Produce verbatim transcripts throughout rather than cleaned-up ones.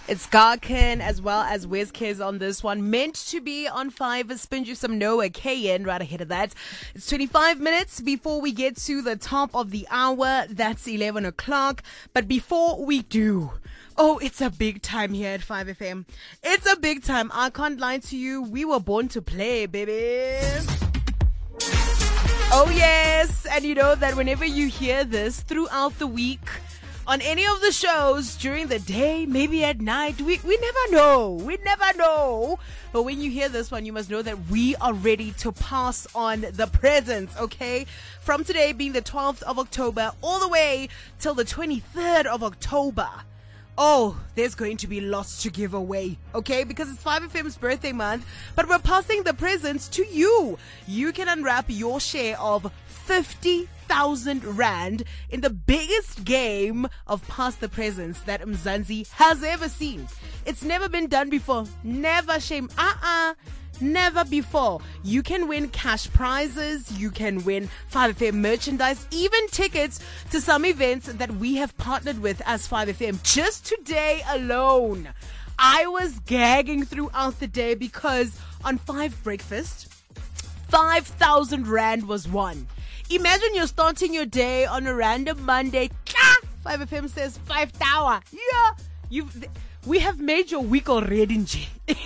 It's Garkin as well as Wizkiz on this one. Meant to be on five. Spin you some Noah K N right ahead of that. It's twenty-five minutes before we get to the top of the hour. That's eleven o'clock. But before we do, oh, it's a big time here at five F M. It's a big time. I can't lie to you. We were born to play, baby. Oh, yes. And you know that whenever you hear this throughout the week, on any of the shows, during the day, maybe at night, we, we never know. We never know. But when you hear this one, you must know that we are ready to pass on the presents, okay? From today being the twelfth of October all the way till the twenty-third of October. Oh, there's going to be lots to give away, okay? Because it's five F M's birthday month, but we're passing the presents to you. You can unwrap your share of fifty thousand rand in the biggest game of Pass the Presents that Mzansi has ever seen. It's never been done before. Never, shame. Uh-uh. Never before. You can win cash prizes. You can win five F M merchandise, even tickets to some events that we have partnered with as five F M. Just today alone, I was gagging throughout the day because on five Breakfast, five thousand rand was won. Imagine you're starting your day on a random Monday. five F M says five tower. Yeah. You've... We have made your week already, Nji.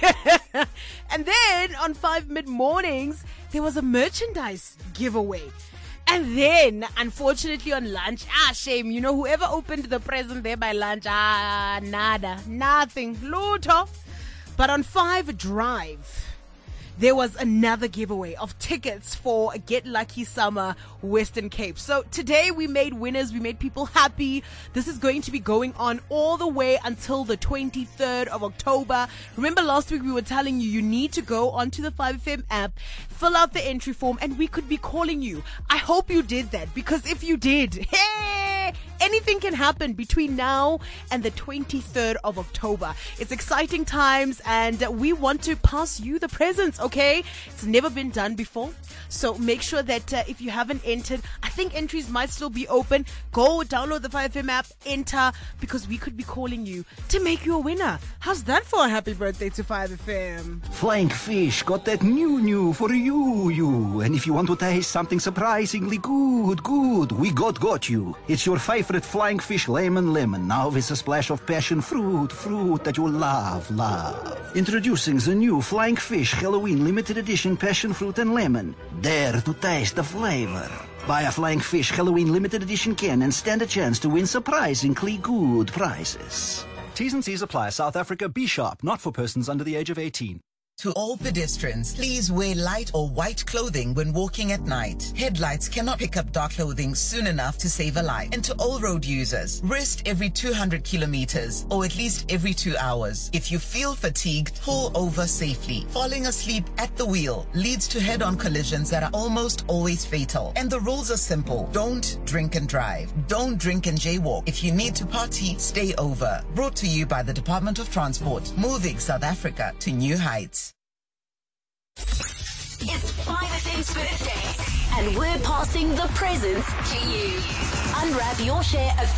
And then on five mid-mornings, there was a merchandise giveaway. And then, unfortunately, on lunch, ah, shame, you know, whoever opened the present there by lunch, ah, nada, nothing, luto. But on five Drive, there was another giveaway of tickets for Get Lucky Summer Western Cape. So today we made winners. We made people happy. This is going to be going on all the way until the twenty-third of October. Remember last week we were telling you you need to go onto the five F M app, fill out the entry form, and we could be calling you. I hope you did that, because if you did, hey, anything can happen between now and the twenty-third of October. It's exciting times, and we want to pass you the presents. Okay, it's never been done before, so make sure that uh, if you haven't entered, I think entries might still be open. Go download the five F M app, enter, because we could be calling you to make you a winner. How's that for a happy birthday to five F M? Flying Fish got that new new for you, you. And if you want to taste something surprisingly good, good, we got got you. It's your favorite Flying Fish lemon lemon, now with a splash of passion fruit, fruit that you love, love. Introducing the new Flying Fish Halloween limited edition passion fruit and lemon. Dare to taste the flavor. Buy a Flying Fish Halloween limited edition can and stand a chance to win surprisingly good prizes. T's and C's apply. South Africa, be sharp, not for persons under the age of eighteen. To all pedestrians, please wear light or white clothing when walking at night. Headlights cannot pick up dark clothing soon enough to save a life. And to all road users, rest every two hundred kilometers or at least every two hours. If you feel fatigued, pull over safely. Falling asleep at the wheel leads to head-on collisions that are almost always fatal. And the rules are simple. Don't drink and drive. Don't drink and jaywalk. If you need to party, stay over. Brought to you by the Department of Transport, moving South Africa to new heights. It's five F M's birthday, and we're passing the presents to you. Unwrap your share of